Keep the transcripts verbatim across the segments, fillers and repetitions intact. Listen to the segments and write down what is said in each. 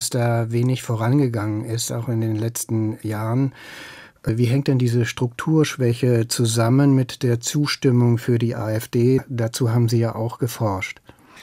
dass da wenig vorangegangen ist, auch in den letzten Jahren. Wie hängt denn diese Strukturschwäche zusammen mit der Zustimmung für die AfD? Dazu haben Sie ja auch geforscht.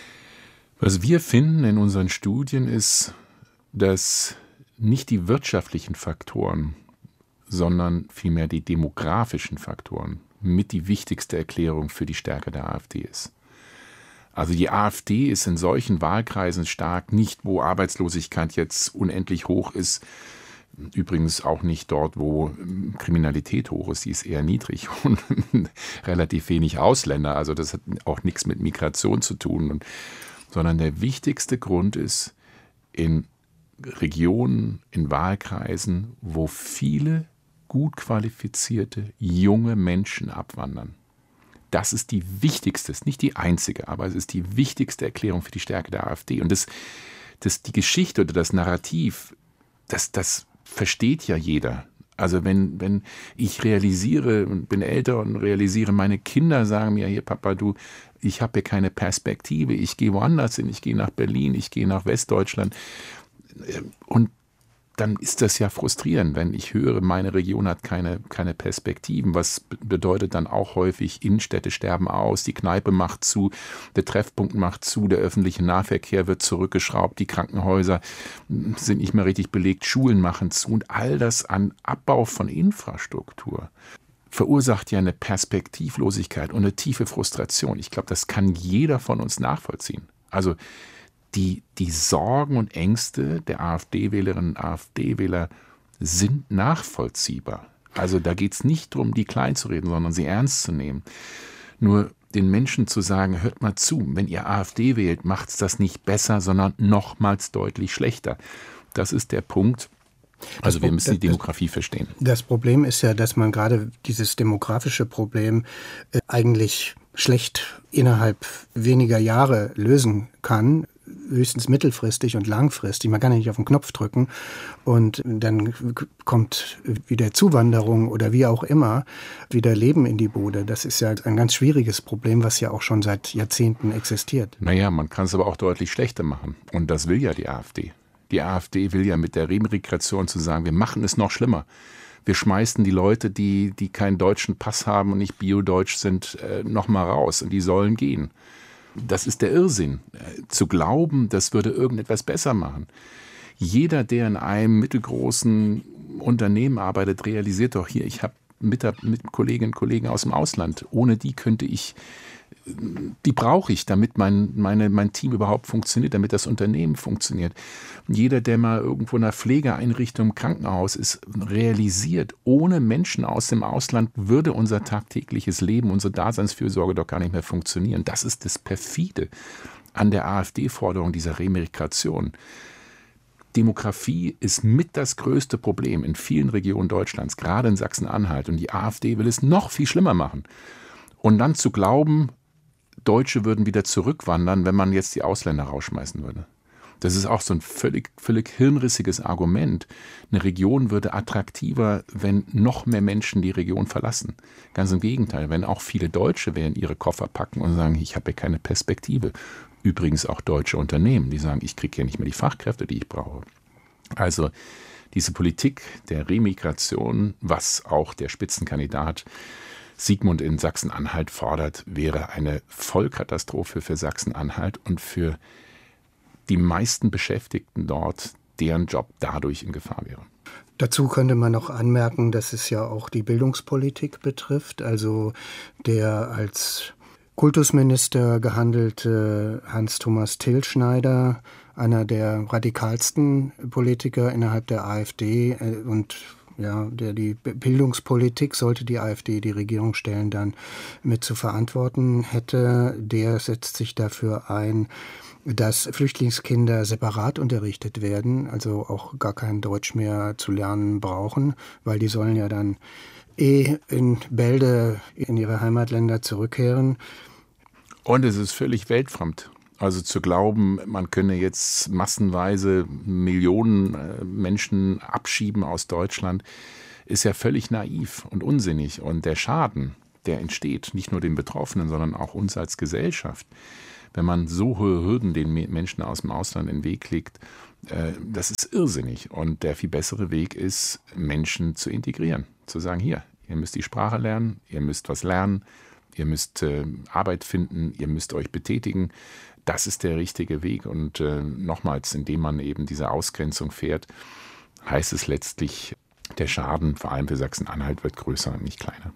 Was wir finden in unseren Studien ist, dass nicht die wirtschaftlichen Faktoren, sondern vielmehr die demografischen Faktoren mit die wichtigste Erklärung für die Stärke der AfD ist. Also die AfD ist in solchen Wahlkreisen stark, nicht wo Arbeitslosigkeit jetzt unendlich hoch ist, übrigens auch nicht dort, wo Kriminalität hoch ist, die ist eher niedrig und relativ wenig Ausländer, also das hat auch nichts mit Migration zu tun, und, sondern der wichtigste Grund ist in Regionen, in Wahlkreisen, wo viele gut qualifizierte junge Menschen abwandern. Das ist die wichtigste, nicht die einzige, aber es ist die wichtigste Erklärung für die Stärke der AfD. Und das, das, die Geschichte oder das Narrativ, das, das versteht ja jeder. Also wenn, wenn ich realisiere und bin älter und realisiere, meine Kinder sagen mir, hier Papa, du, ich habe hier keine Perspektive, ich gehe woanders hin, ich gehe nach Berlin, ich gehe nach Westdeutschland. Und dann ist das ja frustrierend, wenn ich höre, meine Region hat keine, keine Perspektiven. Was bedeutet dann auch häufig, Innenstädte sterben aus, die Kneipe macht zu, der Treffpunkt macht zu, der öffentliche Nahverkehr wird zurückgeschraubt, die Krankenhäuser sind nicht mehr richtig belegt, Schulen machen zu. Und all das an Abbau von Infrastruktur verursacht ja eine Perspektivlosigkeit und eine tiefe Frustration. Ich glaube, das kann jeder von uns nachvollziehen. Also Die, die Sorgen und Ängste der AfD-Wählerinnen und AfD-Wähler sind nachvollziehbar. Also da geht es nicht darum, die klein zu reden, sondern sie ernst zu nehmen. Nur den Menschen zu sagen, hört mal zu, wenn ihr AfD wählt, macht es das nicht besser, sondern nochmals deutlich schlechter. Das ist der Punkt. Also wir müssen die Demografie verstehen. Das Problem ist ja, dass man gerade dieses demografische Problem äh, eigentlich schlecht innerhalb weniger Jahre lösen kann. Höchstens mittelfristig und langfristig. Man kann ja nicht auf den Knopf drücken und dann kommt wieder Zuwanderung oder wie auch immer wieder Leben in die Bude. Das ist ja ein ganz schwieriges Problem, was ja auch schon seit Jahrzehnten existiert. Naja, man kann es aber auch deutlich schlechter machen. Und das will ja die AfD. Die AfD will ja mit der Remigration zu sagen, wir machen es noch schlimmer. Wir schmeißen die Leute, die, die keinen deutschen Pass haben und nicht biodeutsch sind, äh, noch mal raus und die sollen gehen. Das ist der Irrsinn, zu glauben, das würde irgendetwas besser machen. Jeder, der in einem mittelgroßen Unternehmen arbeitet, realisiert doch hier, ich habe mit, mit Kolleginnen und Kollegen aus dem Ausland. Ohne die könnte ich, die brauche ich, damit mein, meine, mein Team überhaupt funktioniert, damit das Unternehmen funktioniert. Jeder, der mal irgendwo in einer Pflegeeinrichtung im Krankenhaus ist, realisiert, ohne Menschen aus dem Ausland würde unser tagtägliches Leben, unsere Daseinsfürsorge doch gar nicht mehr funktionieren. Das ist das Perfide an der AfD-Forderung dieser Remigration. Demografie ist mit das größte Problem in vielen Regionen Deutschlands, gerade in Sachsen-Anhalt. Und die AfD will es noch viel schlimmer machen. Und dann zu glauben, Deutsche würden wieder zurückwandern, wenn man jetzt die Ausländer rausschmeißen würde. Das ist auch so ein völlig, völlig hirnrissiges Argument. Eine Region würde attraktiver, wenn noch mehr Menschen die Region verlassen. Ganz im Gegenteil, wenn auch viele Deutsche werden ihre Koffer packen und sagen, ich habe ja keine Perspektive. Übrigens auch deutsche Unternehmen, die sagen, ich kriege hier nicht mehr die Fachkräfte, die ich brauche. Also diese Politik der Remigration, was auch der Spitzenkandidat Sigmund in Sachsen-Anhalt fordert, wäre eine Vollkatastrophe für Sachsen-Anhalt und für die meisten Beschäftigten dort, deren Job dadurch in Gefahr wäre. Dazu könnte man noch anmerken, dass es ja auch die Bildungspolitik betrifft. Also der als Kultusminister gehandelte Hans-Thomas Tilschneider, einer der radikalsten Politiker innerhalb der AfD und ja, der die Bildungspolitik, sollte die AfD die Regierung stellen, dann mit zu verantworten hätte, der setzt sich dafür ein, dass Flüchtlingskinder separat unterrichtet werden, also auch gar kein Deutsch mehr zu lernen brauchen, weil die sollen ja dann eh in Bälde in ihre Heimatländer zurückkehren. Und es ist völlig weltfremd. Also zu glauben, man könne jetzt massenweise Millionen Menschen abschieben aus Deutschland, ist ja völlig naiv und unsinnig. Und der Schaden, der entsteht, nicht nur den Betroffenen, sondern auch uns als Gesellschaft, wenn man so hohe Hürden den Menschen aus dem Ausland in den Weg legt, Äh, das ist irrsinnig. Und der viel bessere Weg ist, Menschen zu integrieren. Zu sagen, hier, ihr müsst die Sprache lernen, ihr müsst was lernen, ihr müsst äh, Arbeit finden, ihr müsst euch betätigen. Das ist der richtige Weg. Und äh, nochmals, indem man eben diese Ausgrenzung fährt, heißt es letztlich, der Schaden, vor allem für Sachsen-Anhalt, wird größer und nicht kleiner.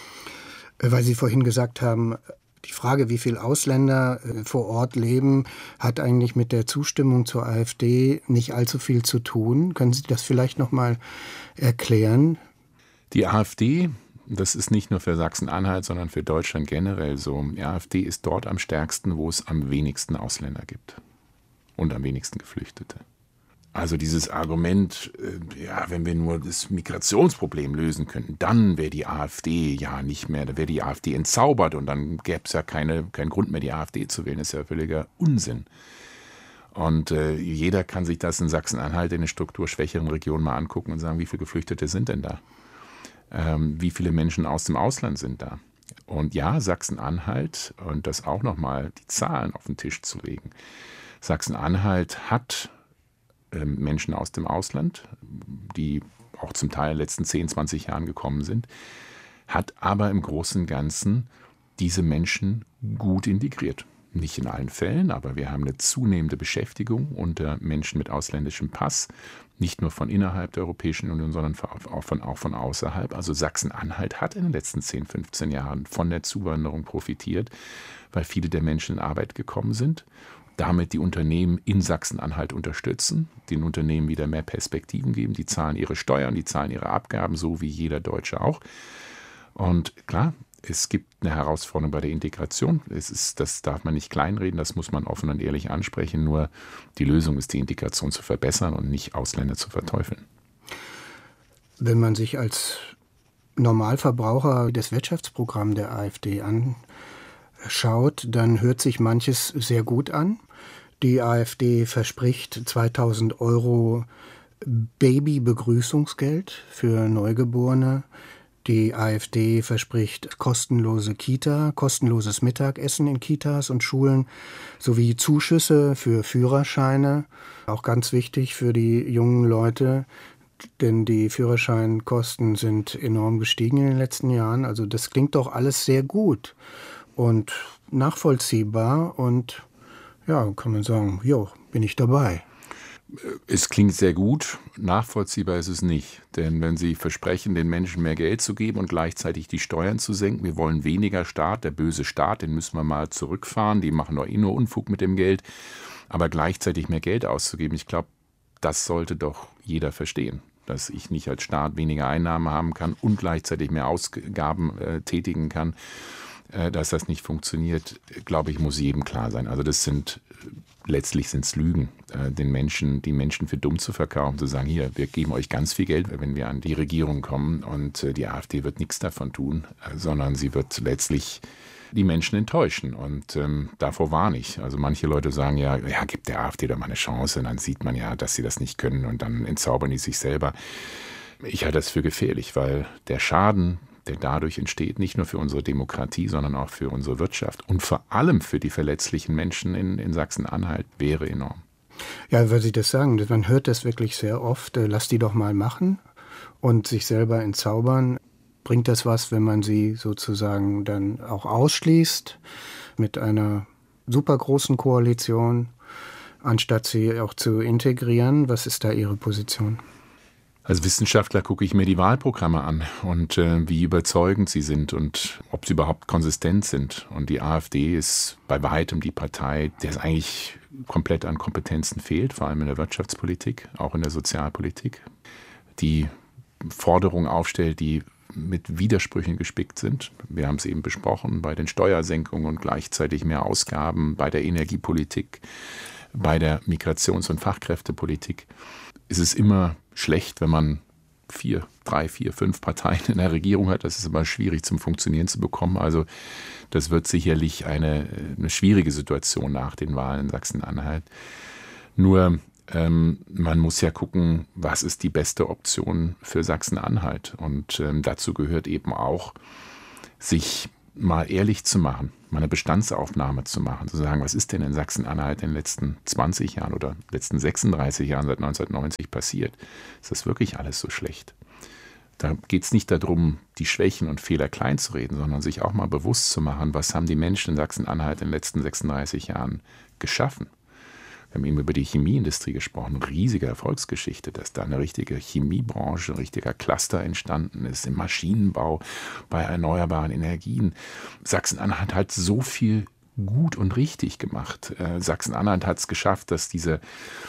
Weil Sie vorhin gesagt haben, die Frage, wie viele Ausländer vor Ort leben, hat eigentlich mit der Zustimmung zur AfD nicht allzu viel zu tun. Können Sie das vielleicht noch mal erklären? Die AfD, das ist nicht nur für Sachsen-Anhalt, sondern für Deutschland generell so. Die AfD ist dort am stärksten, wo es am wenigsten Ausländer gibt und am wenigsten Geflüchtete. Also dieses Argument, äh, ja, wenn wir nur das Migrationsproblem lösen könnten, dann wäre die AfD ja nicht mehr, da wäre die AfD entzaubert und dann gäbe es ja keine, keinen Grund mehr, die AfD zu wählen. Das ist ja völliger Unsinn. Und äh, jeder kann sich das in Sachsen-Anhalt in den strukturschwächeren Regionen mal angucken und sagen, wie viele Geflüchtete sind denn da? Ähm, wie viele Menschen aus dem Ausland sind da? Und ja, Sachsen-Anhalt, und das auch nochmal, die Zahlen auf den Tisch zu legen. Sachsen-Anhalt hat Menschen aus dem Ausland, die auch zum Teil in den letzten zehn, zwanzig Jahren gekommen sind, hat aber im Großen und Ganzen diese Menschen gut integriert. Nicht in allen Fällen, aber wir haben eine zunehmende Beschäftigung unter Menschen mit ausländischem Pass, nicht nur von innerhalb der Europäischen Union, sondern auch von, auch von außerhalb. Also Sachsen-Anhalt hat in den letzten zehn, fünfzehn Jahren von der Zuwanderung profitiert, weil viele der Menschen in Arbeit gekommen sind. Damit die Unternehmen in Sachsen-Anhalt unterstützen, den Unternehmen wieder mehr Perspektiven geben, die zahlen ihre Steuern, die zahlen ihre Abgaben, so wie jeder Deutsche auch. Und klar, es gibt eine Herausforderung bei der Integration. Es ist, das darf man nicht kleinreden, das muss man offen und ehrlich ansprechen. Nur die Lösung ist, die Integration zu verbessern und nicht Ausländer zu verteufeln. Wenn man sich als Normalverbraucher das Wirtschaftsprogramm der AfD anschaut, dann hört sich manches sehr gut an. Die AfD verspricht zweitausend Euro Babybegrüßungsgeld für Neugeborene. Die AfD verspricht kostenlose Kita, kostenloses Mittagessen in Kitas und Schulen sowie Zuschüsse für Führerscheine. Auch ganz wichtig für die jungen Leute, denn die Führerscheinkosten sind enorm gestiegen in den letzten Jahren. Also das klingt doch alles sehr gut und nachvollziehbar und ja, kann man sagen, jo, bin ich dabei. Es klingt sehr gut, nachvollziehbar ist es nicht. Denn wenn Sie versprechen, den Menschen mehr Geld zu geben und gleichzeitig die Steuern zu senken, wir wollen weniger Staat, der böse Staat, den müssen wir mal zurückfahren, die machen doch eh nur Unfug mit dem Geld, aber gleichzeitig mehr Geld auszugeben, ich glaube, das sollte doch jeder verstehen, dass ich nicht als Staat weniger Einnahmen haben kann und gleichzeitig mehr Ausgaben äh, tätigen kann. Dass das nicht funktioniert, glaube ich, muss jedem klar sein. Also das sind, letztlich sind es Lügen, den Menschen, die Menschen für dumm zu verkaufen, zu sagen, hier, wir geben euch ganz viel Geld, wenn wir an die Regierung kommen und die AfD wird nichts davon tun, sondern sie wird letztlich die Menschen enttäuschen und ähm, davor warne ich. Also manche Leute sagen ja, ja, gibt der AfD doch mal eine Chance und dann sieht man ja, dass sie das nicht können und dann entzaubern die sich selber. Ich halte das für gefährlich, weil der Schaden, der dadurch entsteht, nicht nur für unsere Demokratie, sondern auch für unsere Wirtschaft und vor allem für die verletzlichen Menschen in, in Sachsen-Anhalt, wäre enorm. Ja, weil Sie das sagen, man hört das wirklich sehr oft, lass die doch mal machen und sich selber entzaubern. Bringt das was, wenn man sie sozusagen dann auch ausschließt mit einer super großen Koalition, anstatt sie auch zu integrieren? Was ist da Ihre Position? Als Wissenschaftler gucke ich mir die Wahlprogramme an und äh, wie überzeugend sie sind und ob sie überhaupt konsistent sind. Und die AfD ist bei weitem die Partei, der es eigentlich komplett an Kompetenzen fehlt, vor allem in der Wirtschaftspolitik, auch in der Sozialpolitik. Die Forderungen aufstellt, die mit Widersprüchen gespickt sind. Wir haben es eben besprochen, bei den Steuersenkungen und gleichzeitig mehr Ausgaben, bei der Energiepolitik, bei der Migrations- und Fachkräftepolitik. Es ist immer schlecht, wenn man vier, drei, vier, fünf Parteien in der Regierung hat. Das ist immer schwierig zum Funktionieren zu bekommen. Also das wird sicherlich eine, eine schwierige Situation nach den Wahlen in Sachsen-Anhalt. Nur ähm, man muss ja gucken, was ist die beste Option für Sachsen-Anhalt. Und ähm, dazu gehört eben auch, sich mal ehrlich zu machen, mal eine Bestandsaufnahme zu machen, zu sagen, was ist denn in Sachsen-Anhalt in den letzten zwanzig Jahren oder letzten sechsunddreißig Jahren seit neunzehnhundertneunzig passiert? Ist das wirklich alles so schlecht? Da geht es nicht darum, die Schwächen und Fehler klein zu reden, sondern sich auch mal bewusst zu machen, was haben die Menschen in Sachsen-Anhalt in den letzten sechsunddreißig Jahren geschaffen. Wir haben eben über die Chemieindustrie gesprochen, eine riesige Erfolgsgeschichte, dass da eine richtige Chemiebranche, ein richtiger Cluster entstanden ist, im Maschinenbau, bei erneuerbaren Energien. Sachsen-Anhalt hat so viel gut und richtig gemacht. Äh, Sachsen-Anhalt hat es geschafft, dass dieser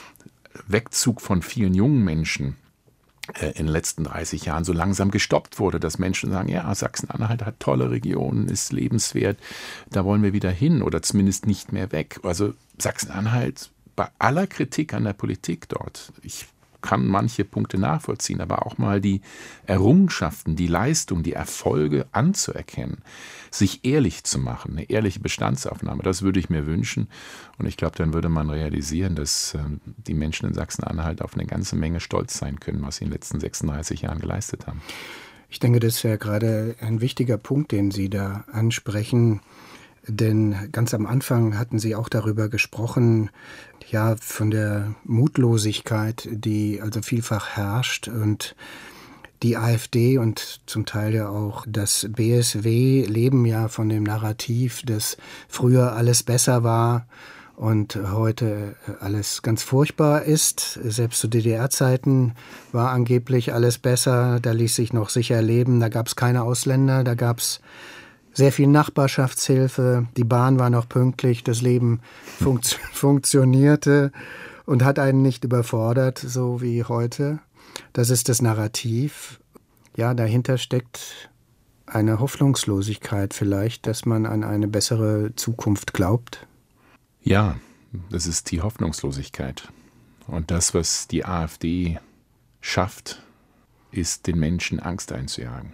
Wegzug von vielen jungen Menschen äh, in den letzten dreißig Jahren so langsam gestoppt wurde, dass Menschen sagen, ja, Sachsen-Anhalt hat tolle Regionen, ist lebenswert, da wollen wir wieder hin oder zumindest nicht mehr weg. Also Sachsen-Anhalt, bei aller Kritik an der Politik dort, ich kann manche Punkte nachvollziehen, aber auch mal die Errungenschaften, die Leistung, die Erfolge anzuerkennen, sich ehrlich zu machen, eine ehrliche Bestandsaufnahme, das würde ich mir wünschen. Und ich glaube, dann würde man realisieren, dass äh, die Menschen in Sachsen-Anhalt auf eine ganze Menge stolz sein können, was sie in den letzten sechsunddreißig Jahren geleistet haben. Ich denke, das ist ja gerade ein wichtiger Punkt, den Sie da ansprechen. Denn ganz am Anfang hatten Sie auch darüber gesprochen, ja, von der Mutlosigkeit, die also vielfach herrscht. Und die AfD und zum Teil ja auch das B S W leben ja von dem Narrativ, dass früher alles besser war und heute alles ganz furchtbar ist. Selbst zu D D R-Zeiten war angeblich alles besser, da ließ sich noch sicher leben, da gab es keine Ausländer, da gab es sehr viel Nachbarschaftshilfe, die Bahn war noch pünktlich, das Leben funktio- funktionierte und hat einen nicht überfordert, so wie heute. Das ist das Narrativ. Ja, dahinter steckt eine Hoffnungslosigkeit vielleicht, dass man an eine bessere Zukunft glaubt. Ja, das ist die Hoffnungslosigkeit. Und das, was die AfD schafft, ist, den Menschen Angst einzujagen.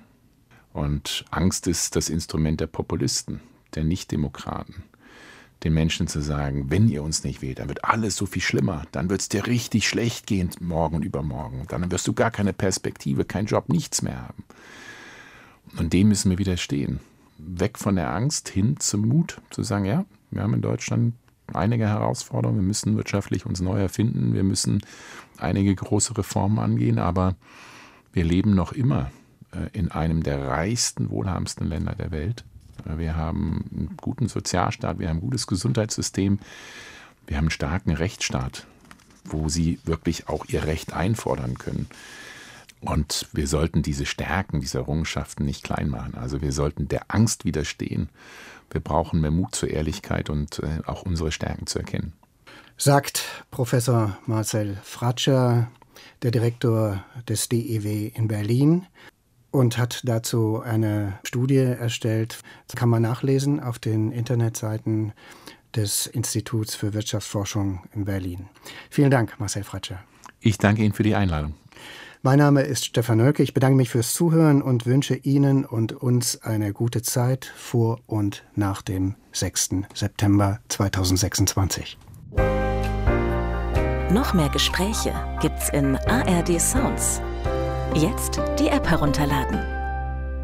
Und Angst ist das Instrument der Populisten, der Nichtdemokraten. Den Menschen zu sagen, wenn ihr uns nicht wählt, dann wird alles so viel schlimmer. Dann wird es dir richtig schlecht gehen morgen und übermorgen. Dann wirst du gar keine Perspektive, keinen Job, nichts mehr haben. Und dem müssen wir widerstehen. Weg von der Angst hin zum Mut, zu sagen, ja, wir haben in Deutschland einige Herausforderungen, wir müssen wirtschaftlich uns neu erfinden, wir müssen einige große Reformen angehen, aber wir leben noch immer in einem der reichsten, wohlhabendsten Länder der Welt. Wir haben einen guten Sozialstaat, wir haben ein gutes Gesundheitssystem, wir haben einen starken Rechtsstaat, wo sie wirklich auch ihr Recht einfordern können. Und wir sollten diese Stärken, diese Errungenschaften nicht klein machen. Also wir sollten der Angst widerstehen. Wir brauchen mehr Mut zur Ehrlichkeit und auch unsere Stärken zu erkennen. Sagt Professor Marcel Fratscher, der Direktor des D I W in Berlin, und hat dazu eine Studie erstellt. Das kann man nachlesen auf den Internetseiten des Instituts für Wirtschaftsforschung in Berlin. Vielen Dank, Marcel Fratscher. Ich danke Ihnen für die Einladung. Mein Name ist Stefan Nölke. Ich bedanke mich fürs Zuhören und wünsche Ihnen und uns eine gute Zeit vor und nach dem sechsten September zweitausendsechsundzwanzig. Noch mehr Gespräche gibt's in A R D Sounds. Jetzt die App herunterladen.